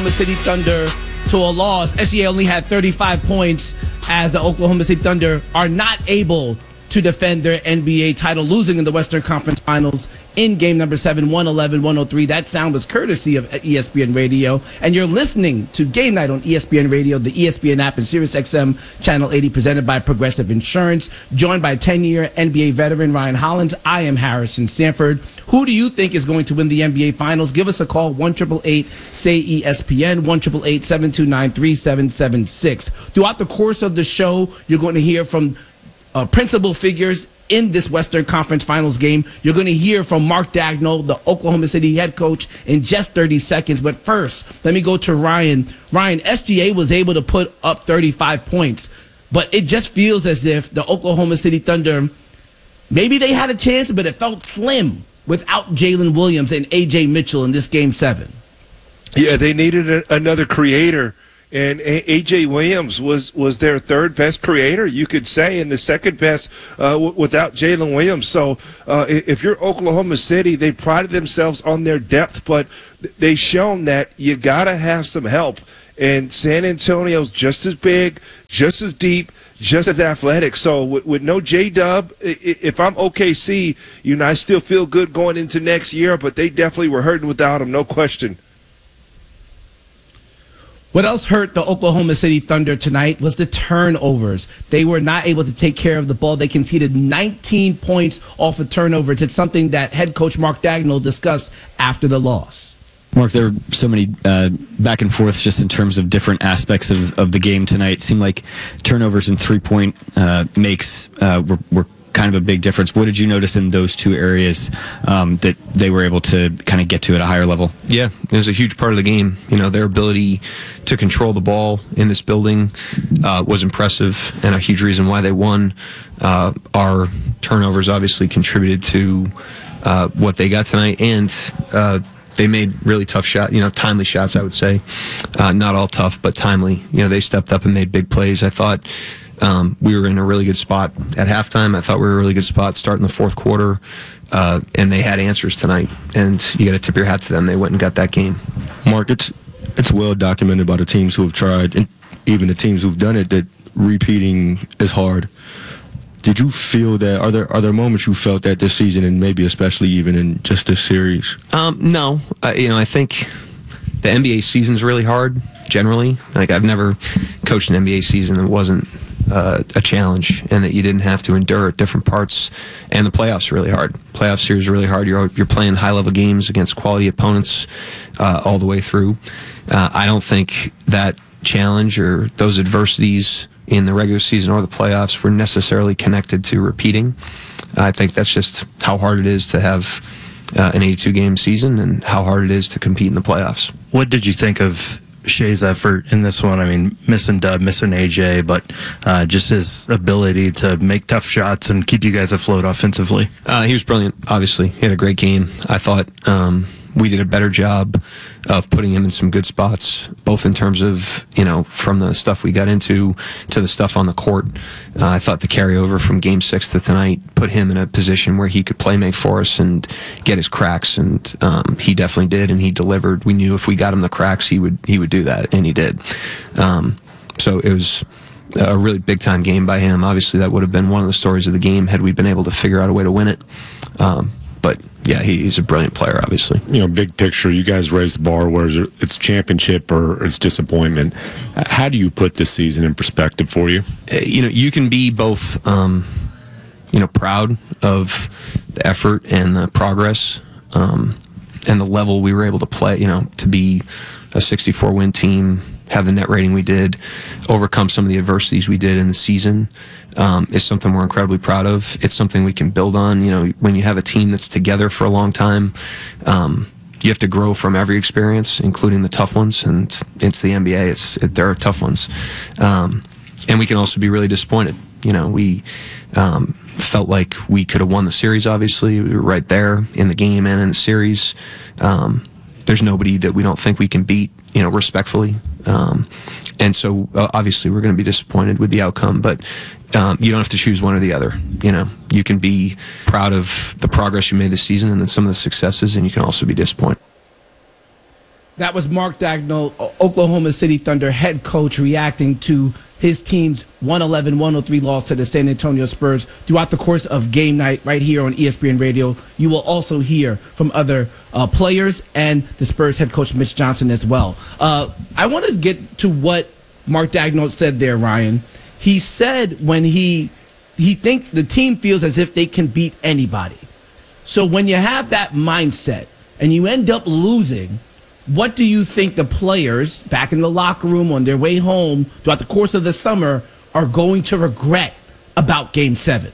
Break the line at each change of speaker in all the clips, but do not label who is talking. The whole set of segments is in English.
Oklahoma City Thunder to a loss. SGA only had 35 points as the Oklahoma City Thunder are not able to defend their NBA title, losing in the Western Conference Finals in game number 7, 111-103. That sound was courtesy of ESPN Radio. And you're listening to Game Night on ESPN Radio, the ESPN app, and SiriusXM Channel 80, presented by Progressive Insurance. Joined by 10-year NBA veteran Ryan Hollins, I am Harrison Sanford. Who do you think is going to win the NBA Finals? Give us a call, 1-888-SAY-ESPN, 1-888-729-3776. Throughout the course of the show, you're going to hear from principal figures in this Western Conference Finals game. You're going to hear from Mark Daigneault, the Oklahoma City head coach, in just 30 seconds. But first, let me go to Ryan. Ryan, SGA was able to put up 35 points, but it just feels as if the Oklahoma City Thunder, maybe they had a chance, but it felt slim without Jalen Williams and A.J. Mitchell in this Game 7.
Yeah, they needed another creator. And A.J. Williams was their third best creator, you could say, and the second best without Jalen Williams. So if you're Oklahoma City, they prided themselves on their depth, but they've shown that you got to have some help. And San Antonio's just as big, just as deep, just as athletic. So with no J-Dub, if I'm OKC, I still feel good going into next year, but they definitely were hurting without him, no question.
What else hurt the Oklahoma City Thunder tonight was the turnovers. They were not able to take care of the ball. They conceded 19 points off of turnovers. It's something that head coach Mark Daigneault discussed after the loss.
Mark, there were so many back and forths just in terms of different aspects of the game tonight. It seemed like turnovers and three-point makes were kind of a big difference. What did you notice in those two areas that they were able to kind of get to at a higher level?
Yeah, it was a huge part of the game. Their ability to control the ball in this building was impressive, and a huge reason why they won. Our turnovers obviously contributed to what they got tonight, and they made really tough shots, timely shots, I would say. Not all tough, but timely. They stepped up and made big plays. I thought we were in a really good spot at halftime. I thought we were in a really good spot starting the fourth quarter, and they had answers tonight. And you got to tip your hat to them. They went and got that game.
Mark, it's well documented by the teams who have tried, and even the teams who've done it, that repeating is hard. Did you feel that? Are there moments you felt that this season, and maybe especially even in just this series?
No. I think the NBA season's really hard generally. Like, I've never coached an NBA season that wasn't a challenge, and that you didn't have to endure different parts. And the playoffs are really hard. Playoff series are really hard. You're playing high level games against quality opponents all the way through. I don't think that challenge or those adversities in the regular season or the playoffs were necessarily connected to repeating. I think that's just how hard it is to have an 82-game season and how hard it is to compete in the playoffs.
What did you think of Shai's effort in this one? I mean, missing Dub, missing AJ, but just his ability to make tough shots and keep you guys afloat offensively.
He was brilliant, obviously. He had a great game. I thought we did a better job of putting him in some good spots, both in terms of, from the stuff we got into to the stuff on the court. I thought the carryover from Game 6 to tonight put him in a position where he could play make for us and get his cracks, and he definitely did, and he delivered. We knew if we got him the cracks, he would do that, and he did. So it was a really big-time game by him. Obviously, that would have been one of the stories of the game had we been able to figure out a way to win it. But yeah, he's a brilliant player, obviously.
Big picture, you guys raised the bar, whether it's championship or it's disappointment. How do you put this season in perspective for you?
You can be both, proud of the effort and the progress and the level we were able to play, to be a 64-win team, have the net rating we did, overcome some of the adversities we did in the season. Is something we're incredibly proud of. It's something we can build on. When you have a team that's together for a long time, you have to grow from every experience, including the tough ones. And it's the NBA. There are tough ones, and we can also be really disappointed. We felt like we could have won the series. Obviously, we were right there in the game and in the series. There's nobody that we don't think we can beat, respectfully. And so obviously we're going to be disappointed with the outcome, but you don't have to choose one or the other. You can be proud of the progress you made this season and then some of the successes, and you can also be disappointed.
That was Mark Daigneault, Oklahoma City Thunder head coach, reacting to his team's 111-103 loss to the San Antonio Spurs. Throughout the course of game night right here on ESPN Radio, you will also hear from other players and the Spurs head coach Mitch Johnson as well. I want to get to what Mark Daigneault said there, Ryan. He said when he thinks the team feels as if they can beat anybody. So when you have that mindset and you end up losing, what do you think the players back in the locker room on their way home throughout the course of the summer are going to regret about Game 7?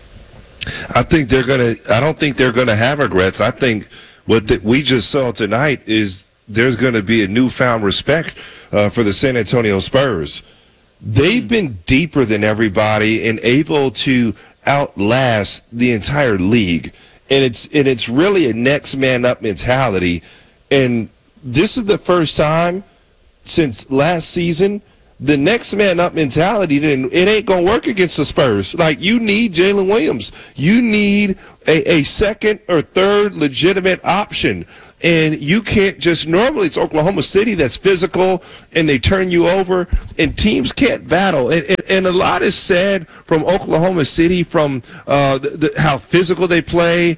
I don't think they're gonna have regrets. I think what we just saw tonight is there's gonna be a newfound respect for the San Antonio Spurs. They've been deeper than everybody and able to outlast the entire league, and it's really a next man up mentality. And this is the first time since last season the next man up mentality, it ain't gonna work against the Spurs. Like, you need Jalen Williams. You need a second or third legitimate option. And you can't just, normally it's Oklahoma City that's physical and they turn you over, and teams can't battle. And a lot is said from Oklahoma City, from how physical they play,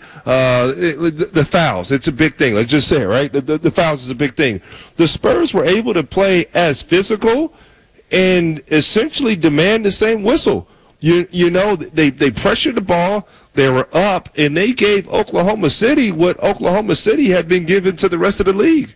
the fouls. It's a big thing. Let's just say it, right? The fouls is a big thing. The Spurs were able to play as physical and essentially demand the same whistle. You know, they pressured the ball, they were up, and they gave Oklahoma City what Oklahoma City had been given to the rest of the league.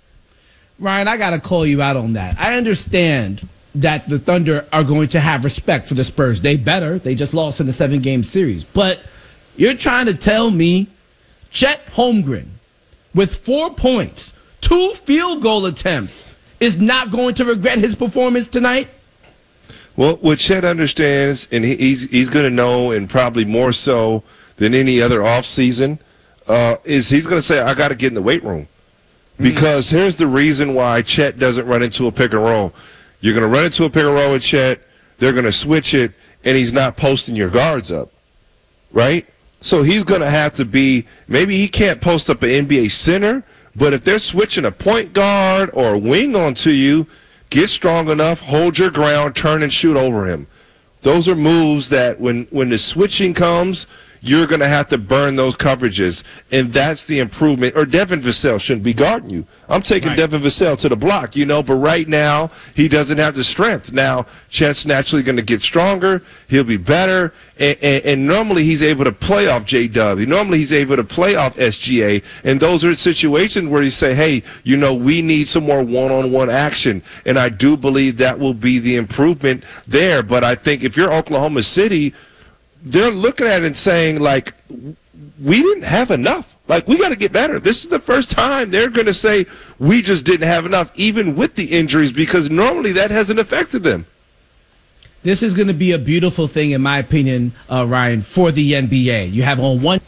Ryan, I got to call you out on that. I understand that the Thunder are going to have respect for the Spurs. They better. They just lost in the 7-game series. But you're trying to tell me Chet Holmgren, with 4 points, 2 field goal attempts, is not going to regret his performance tonight?
Well, what Chet understands, and he's going to know, and probably more so than any other offseason, is he's going to say, I got to get in the weight room. Because here's the reason why Chet doesn't run into a pick and roll. You're going to run into a pick and roll with Chet, they're going to switch it, and he's not posting your guards up, right? So he's going to have to be, maybe he can't post up an NBA center, but if they're switching a point guard or a wing onto you, get strong enough, hold your ground, turn and shoot over him. Those are moves that when the switching comes, you're going to have to burn those coverages, and that's the improvement. Or Devin Vassell shouldn't be guarding you. I'm taking
Right.
Devin Vassell to the block, but right now he doesn't have the strength. Now, Chet's naturally going to get stronger. He'll be better, and normally he's able to play off J-Dub. Normally he's able to play off SGA, and those are situations where you say, hey, we need some more one-on-one action, and I do believe that will be the improvement there. But I think if you're Oklahoma City, they're looking at it and saying, like, we didn't have enough. Like, we got to get better. This is the first time they're going to say we just didn't have enough, even with the injuries, because normally that hasn't affected them.
This is going to be a beautiful thing, in my opinion, Ryan, for the NBA. You have on one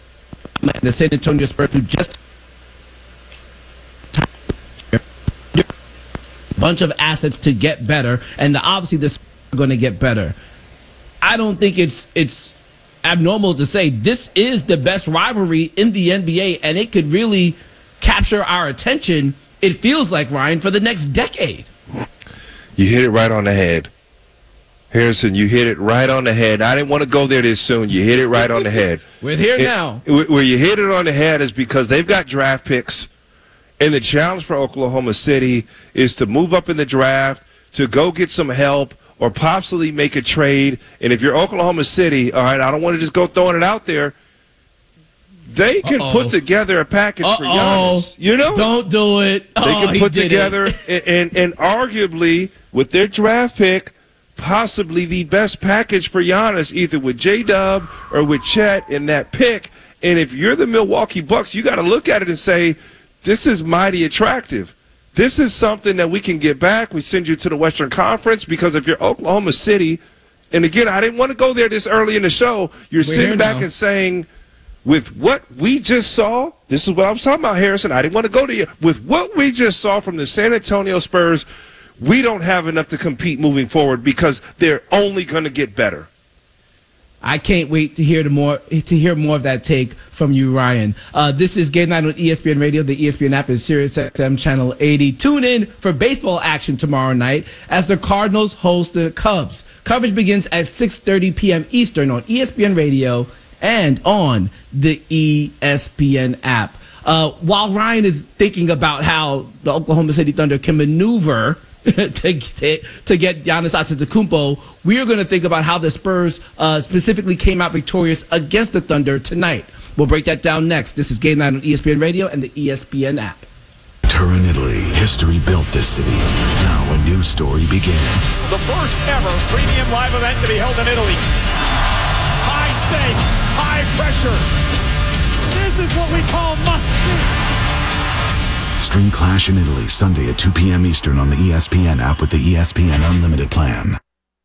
the San Antonio Spurs, who just a bunch of assets to get better, and obviously the Spurs are going to get better. I don't think it's abnormal to say this is the best rivalry in the NBA, and it could really capture our attention, it feels like, Ryan, for the next decade.
You hit it right on the head. Harrison, you hit it right on the head. I didn't want to go there this soon. You hit it right on the head.
We're here now.
Where you hit it on the head is because they've got draft picks, and the challenge for Oklahoma City is to move up in the draft, to go get some help, or possibly make a trade. And if you're Oklahoma City, all right, I don't want to just go throwing it out there, they can put together a package for Giannis.
Don't do it.
They can put together and arguably with their draft pick, possibly the best package for Giannis, either with J-Dub or with Chet in that pick. And if you're the Milwaukee Bucks, you got to look at it and say, this is mighty attractive. This is something that we can get back. We send you to the Western Conference, because if you're Oklahoma City, and again, I didn't want to go there this early in the show, you're sitting back and saying, with what we just saw, this is what I was talking about, Harrison. I didn't want to go to you. With what we just saw from the San Antonio Spurs, we don't have enough to compete moving forward, because they're only going to get better.
I can't wait to hear more of that take from you, Ryan. This is Game Night on ESPN Radio. The ESPN app is Sirius XM Channel 80. Tune in for baseball action tomorrow night as the Cardinals host the Cubs. Coverage begins at 6:30 p.m. Eastern on ESPN Radio and on the ESPN app. While Ryan is thinking about how the Oklahoma City Thunder can maneuver to get Giannis Antetokounmpo, we are going to think about how the Spurs specifically came out victorious against the Thunder tonight. We'll break that down next. This is Game Night on ESPN Radio and the ESPN app.
Turin, Italy. History built this city. Now a new story begins.
The first ever premium live event to be held in Italy. High stakes, high pressure. This is what we call must-see.
Stream Clash in Italy Sunday at 2 p.m. Eastern on the ESPN app with the ESPN Unlimited plan.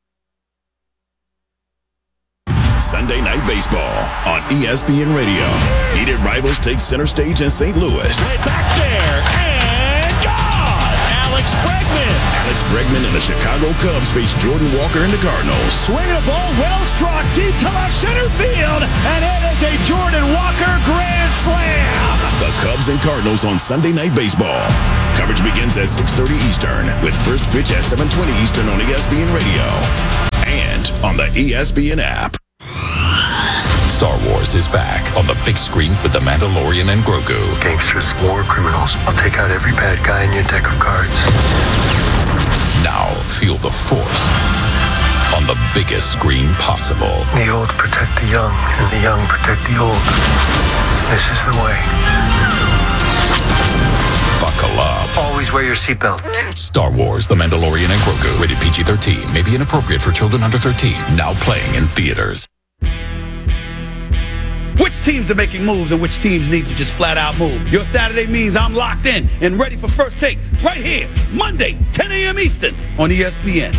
Sunday Night Baseball on ESPN Radio. Heated rivals take center stage in St. Louis.
Right back there, and gone! Alex
Bregman and the Chicago Cubs face Jordan Walker and the Cardinals.
Swinging a ball, well struck, deep to left center field, and it is a Jordan Walker grand slam!
The Cubs and Cardinals on Sunday Night Baseball. Coverage begins at 6:30 Eastern, with first pitch at 7:20 Eastern on ESPN Radio and on the ESPN app.
Star Wars is back on the big screen with The Mandalorian and Grogu.
Gangsters, war criminals. I'll take out every bad guy in your deck of cards.
Now feel the Force on the biggest screen possible.
The old protect the young, and the young protect the old. This is the way.
Buckle up.
Always wear your seatbelt.
Star Wars, The Mandalorian and Grogu. Rated PG-13. May be inappropriate for children under 13. Now playing in theaters.
Which teams are making moves and which teams need to just flat out move? Your Saturday means I'm locked in and ready for First Take right here, Monday, 10 a.m. Eastern on ESPN.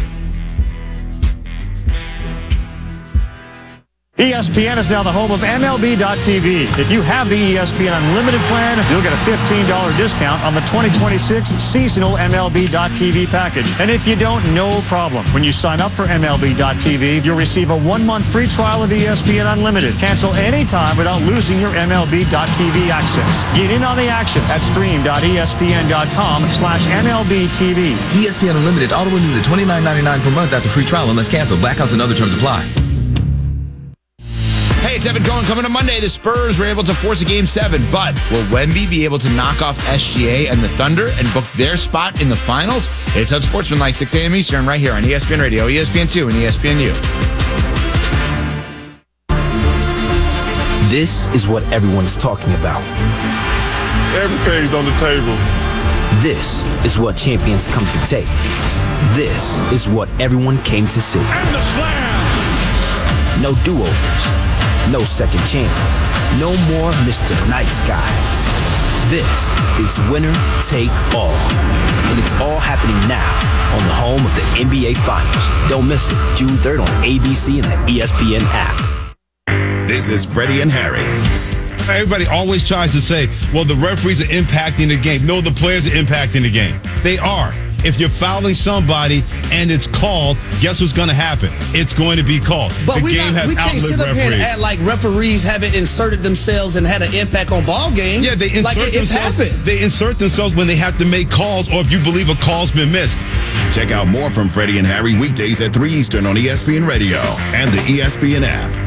ESPN is now the home of MLB.tv. If you have the ESPN Unlimited plan, you'll get a $15 discount on the 2026 seasonal MLB.tv package. And if you don't, no problem. When you sign up for MLB.tv, you'll receive a 1-month free trial of ESPN Unlimited. Cancel anytime without losing your MLB.tv access. Get in on the action at stream.espn.com/MLBTV.
ESPN Unlimited auto renews at $29.99 per month after free trial unless canceled. Blackouts and other terms apply.
Hey, it's Evan Cohen. Coming to Monday, the Spurs were able to force a Game 7, but will Wemby be able to knock off SGA and the Thunder and book their spot in the finals? It's Unsportsmanlike, 6 a.m. Eastern, right here on ESPN Radio, ESPN2, and ESPNU.
This is what everyone's talking about.
Everything's on the table.
This is what champions come to take. This is what everyone came to see.
And the slam!
No do-overs. No second chances. No more Mr. Nice Guy. This is winner take all. And it's all happening now on the home of the NBA Finals. Don't miss it. June 3rd on ABC and the ESPN app.
This is Freddie and Harry.
Everybody always tries to say, well, the referees are impacting the game. No, the players are impacting the game. They are. If you're fouling somebody and it's called, guess what's going to happen? It's going to be called.
But
the
we can't sit up here and act like referees haven't inserted themselves and had an impact on ball games.
Yeah, they insert
like it's
themselves.
happened.
They insert themselves when they have to make calls or if you believe a call's been missed.
Check out more from Freddie and Harry weekdays at 3 Eastern on ESPN Radio and the ESPN app.